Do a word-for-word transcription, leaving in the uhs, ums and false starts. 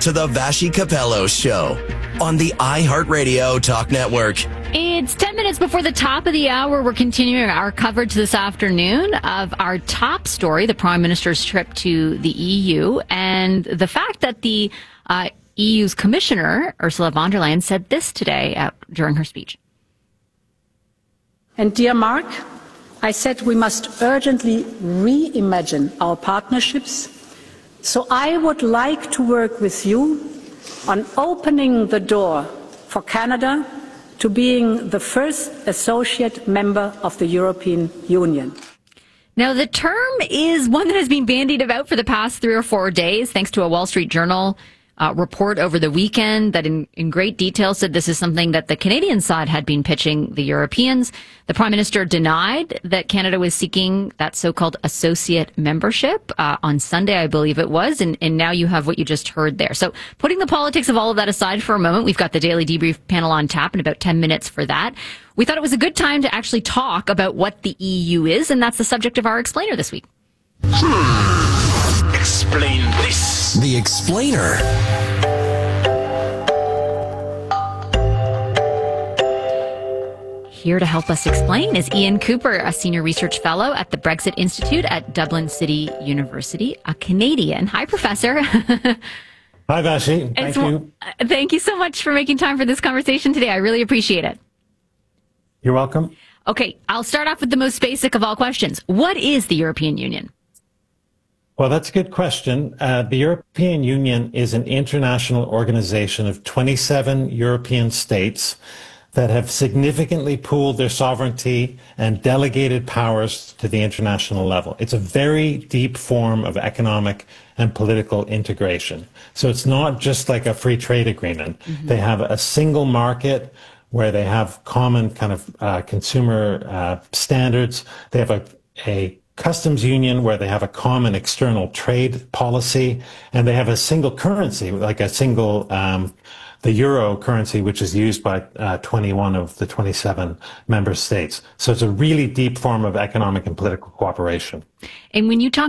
to the Vashi Capello Show on the iHeartRadio Talk Network. It's ten minutes before the top of the hour. We're continuing our coverage this afternoon of our top story, the Prime Minister's trip to the E U, and the fact that the uh, E U's Commissioner, Ursula von der Leyen, said this today uh, during her speech. And dear Mark, I said we must urgently reimagine our partnerships. So I would like to work with you on opening the door for Canada to being the first associate member of the European Union. Now, the term is one that has been bandied about for the past three or four days, thanks to a Wall Street Journal uh, report over the weekend that in, in great detail said this is something that the Canadian side had been pitching the Europeans. The Prime Minister denied that Canada was seeking that so-called associate membership uh, on Sunday, I believe it was, and, and now you have what you just heard there. So putting the politics of all of that aside for a moment, we've got the Daily Debrief panel on tap in about ten minutes for that. We thought it was a good time to actually talk about what the E U is, and that's the subject of our Explainer this week. Hmm. Explain this. The Explainer. Here to help us explain is Ian Cooper, a senior research fellow at the Brexit Institute at Dublin City University, a Canadian. Hi, Professor. Hi, Vashi. Thank It's, you. Thank you so much for making time for this conversation today. I really appreciate it. You're welcome. Okay, I'll start off with the most basic of all questions. What is the European Union? Well, that's a good question. Uh, the European Union is an international organization of twenty-seven European states that have significantly pooled their sovereignty and delegated powers to the international level. It's a very deep form of economic and political integration. So it's not just like a free trade agreement. Mm-hmm. They have a single market where they have common kind of uh, consumer uh, standards. They have a, a customs union where they have a common external trade policy, and they have a single currency, like a single um, the euro currency, which is used by uh, twenty-one of the twenty-seven member states. So it's a really deep form of economic and political cooperation. And when you talk